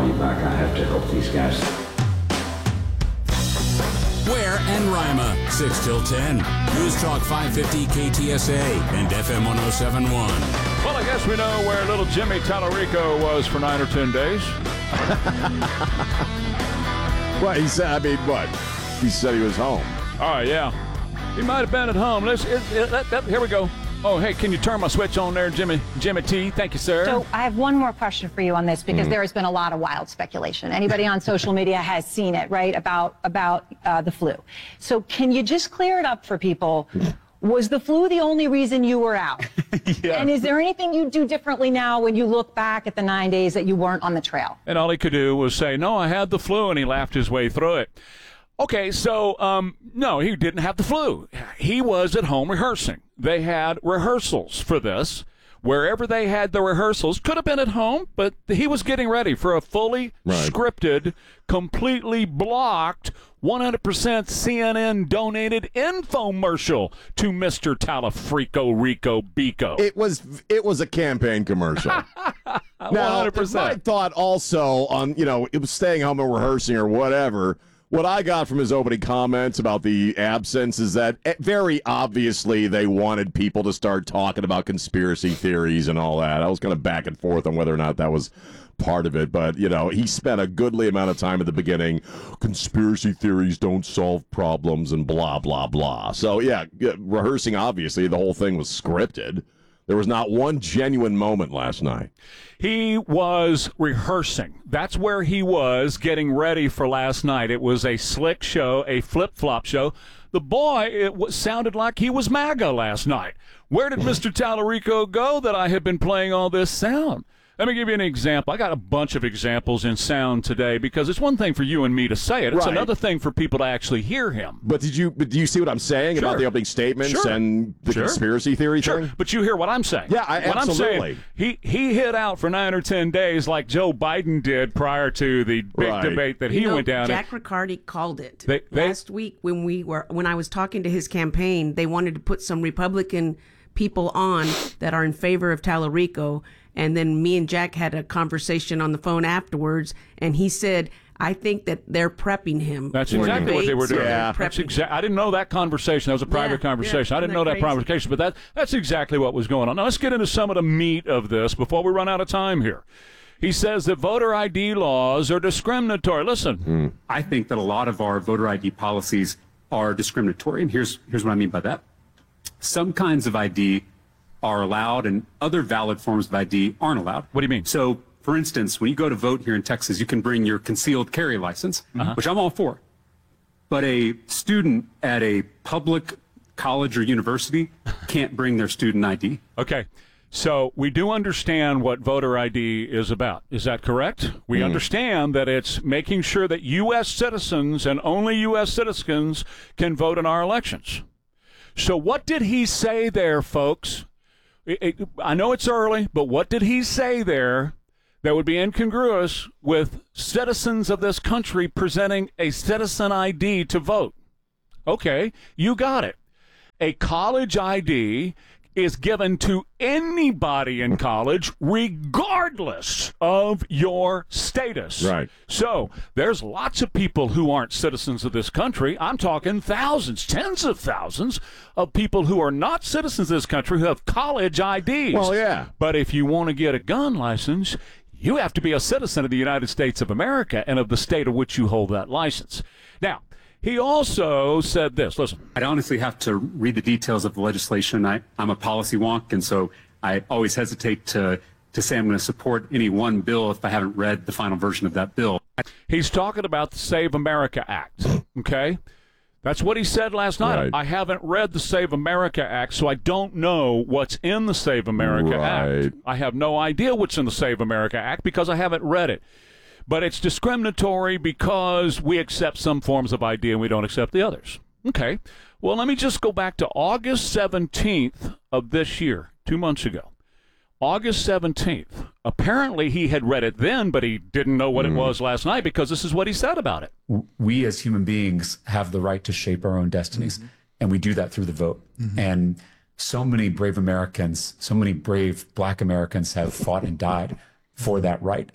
be back. I have to help these guys. Ware and Rima, 6 till 10. News Talk 550 KTSA and FM 1071. Well, I guess we know where little Jimmy Tallarico was for 9 or 10 days. Well, he said, I mean, what? He said he was home. Oh, yeah. He might have been at home. Here we go. Oh, hey, can you turn my switch on there, Jimmy T? Thank you, sir. So I have one more question for you on this, because there has been a lot of wild speculation. Anybody on social media has seen it, right, about the flu. So can you just clear it up for people? Was the flu the only reason you were out? Yeah. And is there anything you do differently now when you look back at the 9 days that you weren't on the trail? And all he could do was say, no, I had the flu, and he laughed his way through it. Okay, so, no, he didn't have the flu. He was at home rehearsing. They had rehearsals for this. Wherever they had the rehearsals, could have been at home, but he was getting ready for a fully scripted, completely blocked, 100% CNN-donated infomercial to Mr. Talafrico Rico Bico. It was a campaign commercial. 100%. My thought also on, it was staying home and rehearsing or whatever. What I got from his opening comments about the absence is that very obviously they wanted people to start talking about conspiracy theories and all that. I was kind of back and forth on whether or not that was part of it, but, he spent a goodly amount of time at the beginning. Conspiracy theories don't solve problems and blah, blah, blah. So, yeah, rehearsing, obviously, the whole thing was scripted. There was not one genuine moment last night. He was rehearsing. That's where he was getting ready for last night. It was a slick show, a flip-flop show. The boy, sounded like he was MAGA last night. Where did Mr. Tallarico go that I have been playing all this sound? Let me give you an example. I got a bunch of examples in sound today, because it's one thing for you and me to say it. It's another thing for people to actually hear him. But do you see what I'm saying about the opening statements and the conspiracy theory thing? But you hear what I'm saying. Yeah, absolutely. I'm saying, he hit out for 9 or 10 days like Joe Biden did prior to the big debate that he went down. Jack Riccardi called it last week when I was talking to his campaign. They wanted to put some Republican people on that are in favor of Tallarico. And then me and Jack had a conversation on the phone afterwards, and he said, I think that they're prepping him. That's exactly what they were doing. Yeah. I didn't know that conversation. That was a private conversation. I didn't know that conversation, but that's exactly what was going on. Now, let's get into some of the meat of this before we run out of time here. He says that voter ID laws are discriminatory. Listen. I think that a lot of our voter ID policies are discriminatory, and here's what I mean by that. Some kinds of ID are allowed and other valid forms of ID aren't allowed. What do you mean? So, for instance, when you go to vote here in Texas, you can bring your concealed carry license, which I'm all for. But a student at a public college or university can't bring their student ID. Okay. So we do understand what voter ID is about. Is that correct? We understand that it's making sure that U.S. citizens and only U.S. citizens can vote in our elections. So what did he say there, folks? I know it's early, but what did he say there that would be incongruous with citizens of this country presenting a citizen ID to vote? Okay, you got it. A college ID is given to anybody in college regardless of your status. Right. So there's lots of people who aren't citizens of this country. I'm talking thousands, tens of thousands of people who are not citizens of this country who have college IDs. Well, yeah. But if you want to get a gun license, you have to be a citizen of the United States of America and of the state of which you hold that license. Now, he also said this. Listen. I'd honestly have to read the details of the legislation. I'm a policy wonk, and so I always hesitate to say I'm going to support any one bill if I haven't read the final version of that bill. He's talking about the Save America Act, okay? That's what he said last night. Right. I haven't read the Save America Act, so I don't know what's in the Save America Act. I have no idea what's in the Save America Act because I haven't read it. But it's discriminatory because we accept some forms of ID and we don't accept the others. Okay. Well, let me just go back to August 17th of this year, 2 months ago. August 17th. Apparently he had read it then, but he didn't know what it was last night because this is what he said about it. We as human beings have the right to shape our own destinies, and we do that through the vote. And so many brave Americans, so many brave Black Americans have fought and died for that right.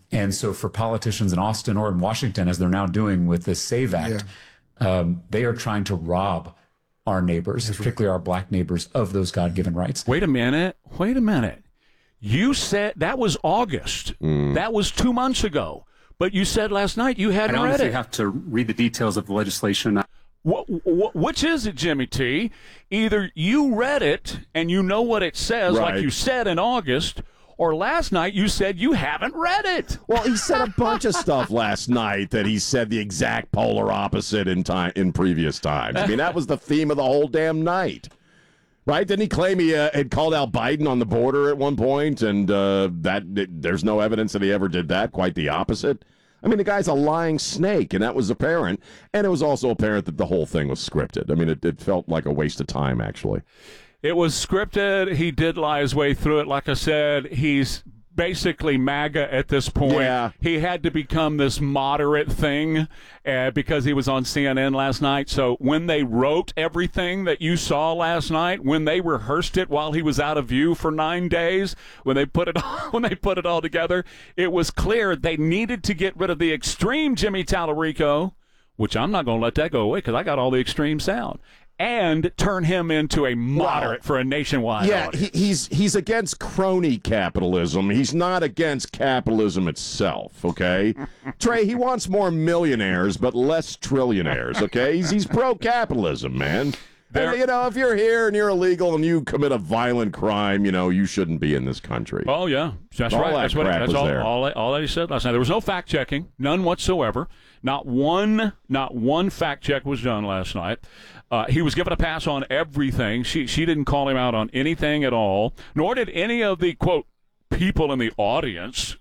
And so for politicians in Austin or in Washington, as they're now doing with this SAVE Act, they are trying to rob our neighbors, particularly our black neighbors, of those God-given rights. Wait a minute. You said that was August. That was 2 months ago. But you said last night you hadn't I read honestly it. have to read the details of the legislation. Which is it, Jimmy T? Either you read it and you know what it says, like you said in August, or last night you said you haven't read it. Well, he said a bunch of stuff last night that he said the exact polar opposite in previous times. I mean, that was the theme of the whole damn night. Right? Didn't he claim he had called out Biden on the border at one point, and there's no evidence that he ever did that? Quite the opposite. I mean, the guy's a lying snake, and that was apparent. And it was also apparent that the whole thing was scripted. I mean, it felt like a waste of time, actually. It was scripted. He did lie his way through it. Like I said, he's basically MAGA at this point. Yeah. He had to become this moderate thing because he was on CNN last night. So when they wrote everything that you saw last night, when they rehearsed it while he was out of view for 9 days, when they put it all together, it was clear they needed to get rid of the extreme Jimmy Tallarico, which I'm not going to let that go away because I got all the extreme sound, and turn him into a moderate for a nationwide audience. He's against crony capitalism. He's not against capitalism itself, okay? Trey, he wants more millionaires but less trillionaires, okay? He's pro-capitalism, man. And, if you're here and you're illegal and you commit a violent crime, you shouldn't be in this country. Oh, yeah. That's right. That's all that he said last night. There was no fact-checking, none whatsoever. Not one fact check was done last night. He was given a pass on everything. She didn't call him out on anything at all, nor did any of the, quote, people in the audience,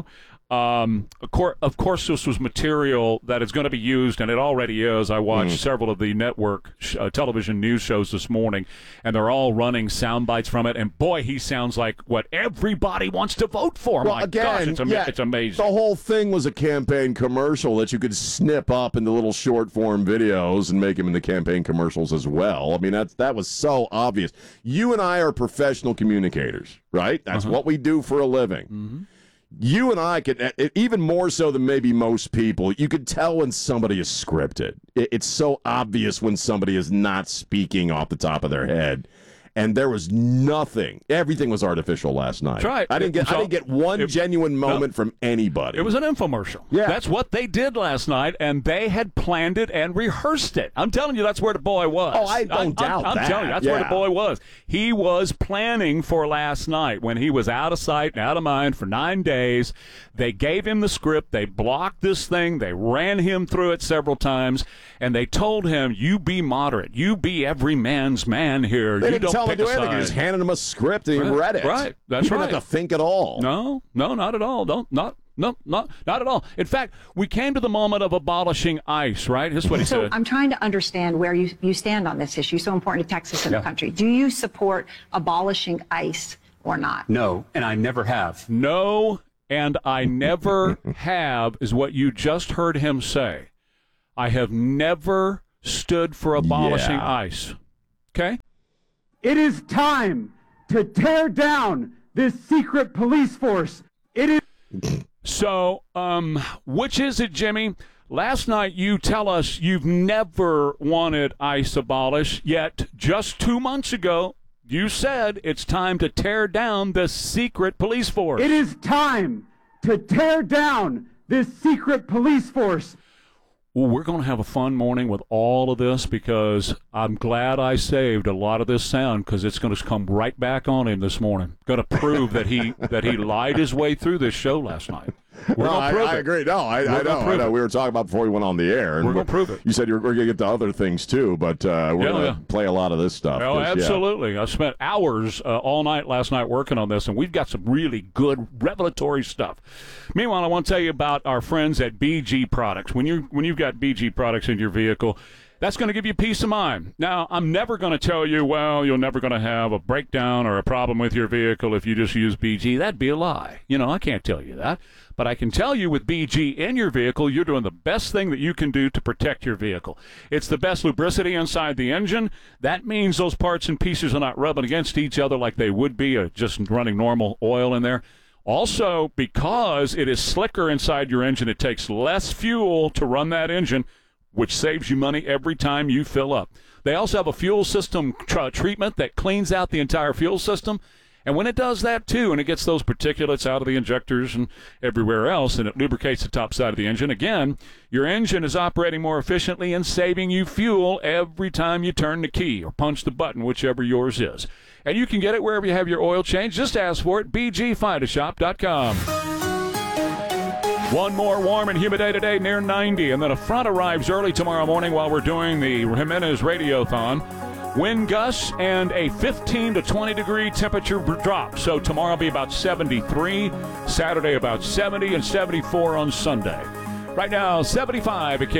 Of course, this was material that is going to be used, and it already is. I watched several of the network television news shows this morning, and they're all running sound bites from it. And boy, he sounds like what everybody wants to vote for. Well, My again, gosh, it's amazing. The whole thing was a campaign commercial that you could snip up into little short form videos and make them into campaign commercials as well. I mean, that was so obvious. You and I are professional communicators, right? That's what we do for a living. You and I could, even more so than maybe most people, you could tell when somebody is scripted. It's so obvious when somebody is not speaking off the top of their head. And there was nothing. Everything was artificial last night. That's right. I didn't get one genuine moment from anybody. It was an infomercial. Yeah. That's what they did last night, and they had planned it and rehearsed it. I'm telling you, that's where the boy was. Oh, I don't doubt that. I'm telling you, that's where the boy was. He was planning for last night when he was out of sight and out of mind for 9 days. They gave him the script. They blocked this thing. They ran him through it several times, and they told him, you be moderate. You be every man's man here. They you didn't don't tell him to do anything. They just handed him a script and he read it. Right. That's he didn't right. have to think at all. No, not at all. Not at all. In fact, we came to the moment of abolishing ICE, right? This is what he said. I'm trying to understand where you stand on this issue, so important to Texas and the country. Do you support abolishing ICE or not? No, and I never have. No, and I never have is what you just heard him say. I have never stood for abolishing ICE. Okay? It is time to tear down this secret police force. It is. So, which is it, Jimmy? Last night you tell us you've never wanted ICE abolished, yet just 2 months ago you said it's time to tear down the secret police force. It is time to tear down this secret police force. Well, we're going to have a fun morning with all of this because I'm glad I saved a lot of this sound because it's going to come right back on him this morning. Going to prove that he lied his way through this show last night. I agree. No, I know. We were talking about before we went on the air. And we're going to prove it. You said we're going to get to other things too, but we're going to play a lot of this stuff. Oh, absolutely. I spent hours all night last night working on this, and we've got some really good revelatory stuff. Meanwhile, I want to tell you about our friends at BG Products. When you've got BG Products in your vehicle, that's going to give you peace of mind. Now, I'm never going to tell you, well, you're never going to have a breakdown or a problem with your vehicle if you just use BG. That'd be a lie. I can't tell you that. But I can tell you with BG in your vehicle, you're doing the best thing that you can do to protect your vehicle. It's the best lubricity inside the engine. That means those parts and pieces are not rubbing against each other like they would be just running normal oil in there. Also, because it is slicker inside your engine, it takes less fuel to run that engine, which saves you money every time you fill up. They also have a fuel system treatment that cleans out the entire fuel system. And when it does that, too, and it gets those particulates out of the injectors and everywhere else, and it lubricates the top side of the engine, again, your engine is operating more efficiently and saving you fuel every time you turn the key or punch the button, whichever yours is. And you can get it wherever you have your oil change. Just ask for it, bgfidashop.com. One more warm and humid day today, near 90, and then a front arrives early tomorrow morning while we're doing the Jimenez Radiothon. Wind gusts and a 15 to 20 degree temperature drop. So tomorrow will be about 73, Saturday about 70, and 74 on Sunday. Right now, 75 at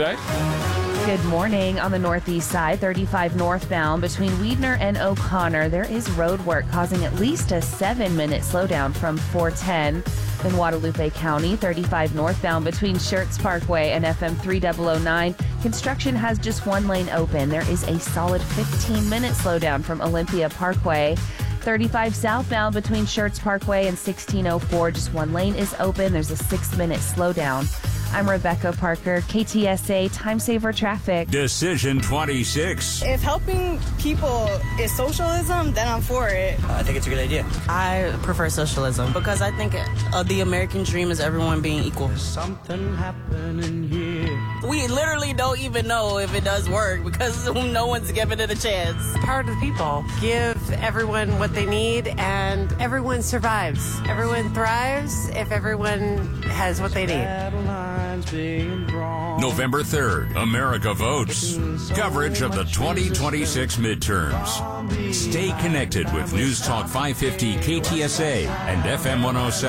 KTSA. Good morning. On the northeast side, 35 northbound between Weidner and O'Connor, there is road work causing at least a 7-minute slowdown from 410. In Guadalupe County, 35 northbound between Schertz Parkway and FM 3009. Construction has just one lane open. There is a solid 15-minute slowdown from Olympia Parkway. 35 southbound between Schertz Parkway and 1604. Just one lane is open. There's a 6-minute slowdown. I'm Rebecca Parker, KTSA Time Saver Traffic. Decision 26. If helping people is socialism, then I'm for it. I think it's a good idea. I prefer socialism because I think the American dream is everyone being equal. There's something happening here. We literally don't even know if it does work because no one's giving it a chance. Power of the people. Give everyone what they need and everyone survives. Everyone thrives if everyone has what they need. November 3rd, America votes. Coverage of the 2026 midterms. Stay connected with News Talk 550 KTSA and FM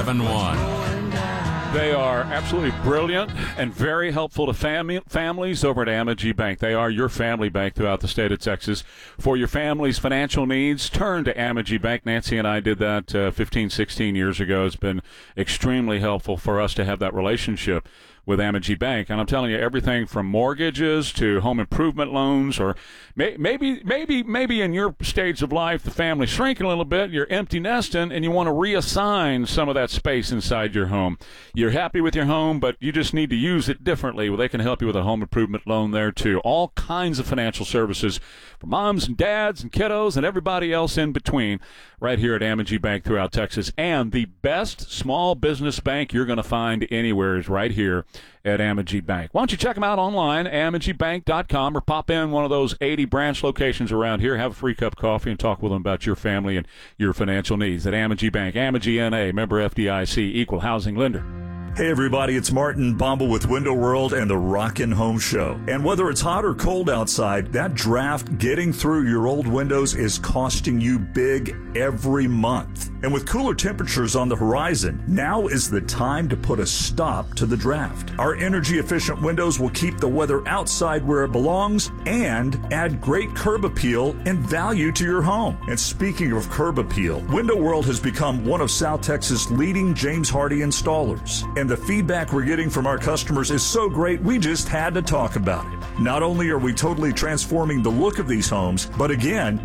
1071. They are absolutely brilliant and very helpful to families over at Amegy Bank. They are your family bank throughout the state of Texas. For your family's financial needs, turn to Amegy Bank. Nancy and I did that 15, 16 years ago. It's been extremely helpful for us to have that relationship with Amegy Bank. And I'm telling you, everything from mortgages to home improvement loans, or maybe in your stage of life, the family's shrinking a little bit, you're empty nesting, and you want to reassign some of that space inside your home. You're happy with your home, but you just need to use it differently. Well, they can help you with a home improvement loan there, too. All kinds of financial services for moms and dads and kiddos and everybody else in between right here at Amegy Bank throughout Texas. And the best small business bank you're going to find anywhere is right here at Amegy Bank. Why don't you check them out online, AmegyBank.com, or pop in one of those 80 branch locations around here, have a free cup of coffee, and talk with them about your family and your financial needs at Amegy Bank. Amegy N.A., member FDIC, equal housing lender. Hey everybody, it's Martin Bombal with Window World and the Rockin' Home Show. And whether it's hot or cold outside, that draft getting through your old windows is costing you big every month. And with cooler temperatures on the horizon, now is the time to put a stop to the draft. Our energy-efficient windows will keep the weather outside where it belongs and add great curb appeal and value to your home. And speaking of curb appeal, Window World has become one of South Texas' leading James Hardie installers. And the feedback we're getting from our customers is so great, we just had to talk about it. Not only are we totally transforming the look of these homes, but again,